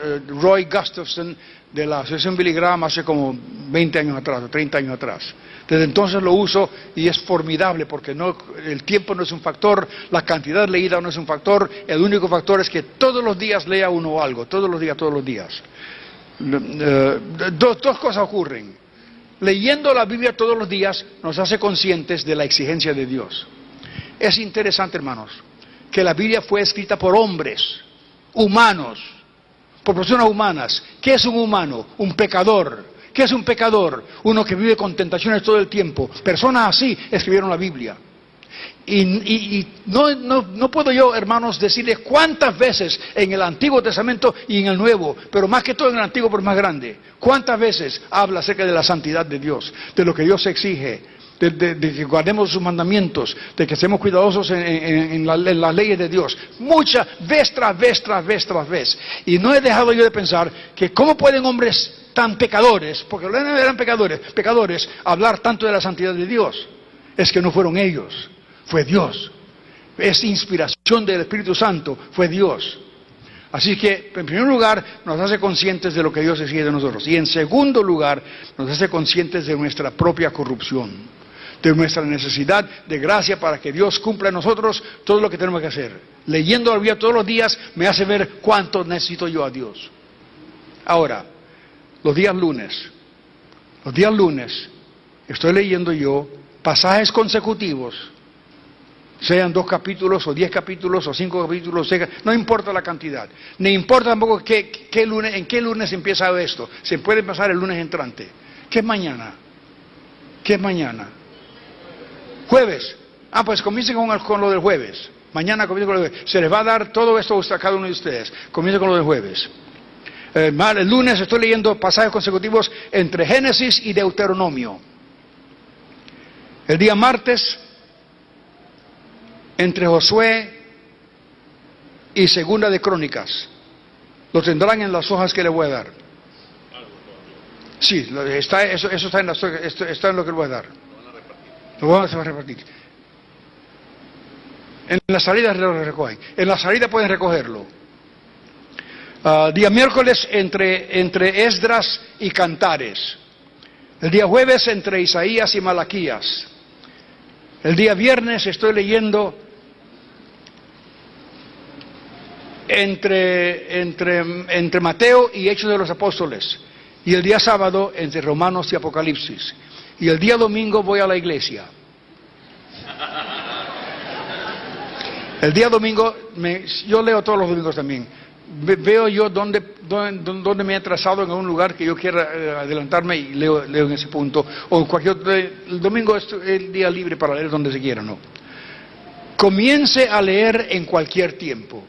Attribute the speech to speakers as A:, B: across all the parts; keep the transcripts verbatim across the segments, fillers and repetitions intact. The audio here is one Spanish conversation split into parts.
A: eh, Roy Gustafson de la Asociación Billy Graham hace como veinte años atrás o treinta años atrás. Desde entonces lo uso y es formidable porque no, el tiempo no es un factor, la cantidad leída no es un factor, el único factor es que todos los días lea uno algo, todos los días, todos los días. Uh, dos, dos cosas ocurren. Leyendo la Biblia todos los días nos hace conscientes de la exigencia de Dios. Es interesante, hermanos, que la Biblia fue escrita por hombres, humanos, por personas humanas. ¿Qué es un humano? Un pecador. ¿Qué es un pecador? Uno que vive con tentaciones todo el tiempo. Personas así escribieron la Biblia. Y, y, y no, no, no puedo yo, hermanos, decirles cuántas veces en el Antiguo Testamento y en el Nuevo, pero más que todo en el Antiguo, pero más grande, cuántas veces habla acerca de la santidad de Dios, de lo que Dios exige, de, de, de que guardemos sus mandamientos, de que seamos cuidadosos en, en, en, la, en las leyes de Dios, muchas, vez tras vez, tras vez, tras vez. Y no he dejado yo de pensar que cómo pueden hombres tan pecadores, porque eran pecadores, pecadores, hablar tanto de la santidad de Dios. Es que no fueron ellos, fue Dios. Es inspiración del Espíritu Santo, fue Dios. Así que, en primer lugar, nos hace conscientes de lo que Dios exige de nosotros. Y en segundo lugar, nos hace conscientes de nuestra propia corrupción, de nuestra necesidad de gracia para que Dios cumpla en nosotros todo lo que tenemos que hacer. Leyendo la Biblia todos los días me hace ver cuánto necesito yo a Dios. Ahora, los días lunes, los días lunes, estoy leyendo yo pasajes consecutivos, sean dos capítulos, o diez capítulos, o cinco capítulos, no importa la cantidad, ni importa tampoco qué, qué lunes, en qué lunes empieza esto, se puede empezar el lunes entrante. ¿Qué es mañana? ¿Qué es mañana? Jueves. Ah, pues comiencen con, con lo del jueves. Mañana comiencen con lo del jueves. Se les va a dar todo esto a cada uno de ustedes. Comiencen con lo del jueves. Eh, el lunes estoy leyendo pasajes consecutivos entre Génesis y Deuteronomio. El día martes, entre Josué y Segunda de Crónicas. Lo tendrán en las hojas que les voy a dar. Sí, está, eso, eso está, en la, está en lo que les voy a dar. Lo vamos a repartir. En la salida lo recogen. En la salida pueden recogerlo. Uh, día miércoles entre, entre Esdras y Cantares. El día jueves entre Isaías y Malaquías. El día viernes estoy leyendo entre, entre, entre Mateo y Hechos de los Apóstoles. Y el día sábado entre Romanos y Apocalipsis. Y el día domingo voy a la iglesia. El día domingo, me, yo leo todos los domingos también. Veo yo dónde, dónde, dónde me he trazado en algún lugar que yo quiera adelantarme y leo, leo en ese punto. O cualquier otro, el domingo es el día libre para leer donde se quiera, ¿no? Comience a leer en cualquier tiempo.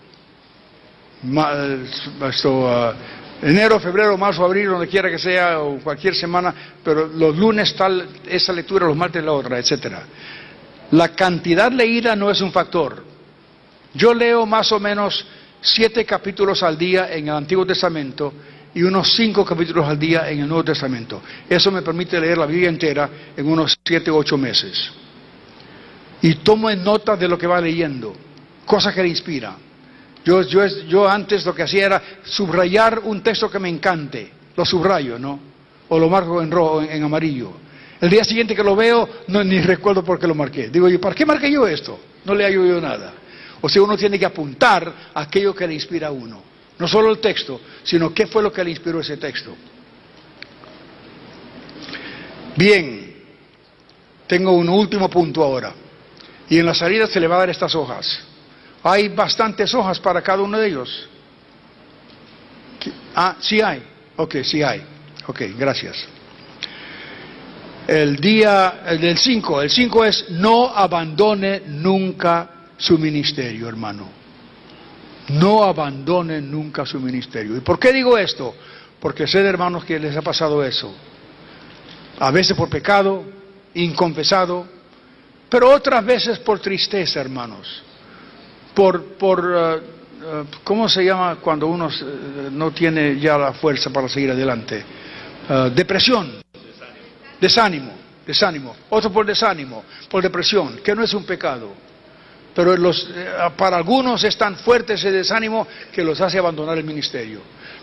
A: Esto, uh, enero, febrero, marzo, abril, donde quiera que sea, o cualquier semana, pero los lunes tal esa lectura, los martes la otra, etcétera. La cantidad leída no es un factor. Yo leo más o menos siete capítulos al día en el Antiguo Testamento y unos cinco capítulos al día en el Nuevo Testamento. Eso me permite leer la Biblia entera en unos siete u ocho meses. Y tomo en nota de lo que va leyendo, cosas que le inspiran. Yo, yo, yo antes lo que hacía era subrayar un texto que me encante, lo subrayo, ¿no? O lo marco en rojo, en, en amarillo. El día siguiente que lo veo, no, ni recuerdo por qué lo marqué. Digo yo, ¿para qué marqué yo esto? No le hallo yo nada. O sea, uno tiene que apuntar a aquello que le inspira a uno. No solo el texto, sino qué fue lo que le inspiró ese texto. Bien, tengo un último punto ahora. Y en la salida se le va a dar estas hojas. Hay bastantes hojas para cada uno de ellos. Ah, sí hay. Ok, sí hay. Ok, gracias. El día, el del cinco, el cinco es no abandone nunca su ministerio, hermano. No abandone nunca su ministerio. ¿Y por qué digo esto? Porque sé de hermanos que les ha pasado eso. A veces por pecado, inconfesado, pero otras veces por tristeza, hermanos. Por, por uh, uh, ¿cómo se llama cuando uno uh, no tiene ya la fuerza para seguir adelante? Uh, depresión, desánimo. desánimo, desánimo. Otro por desánimo, por depresión, que no es un pecado. Pero los, uh, para algunos es tan fuerte ese desánimo que los hace abandonar el ministerio.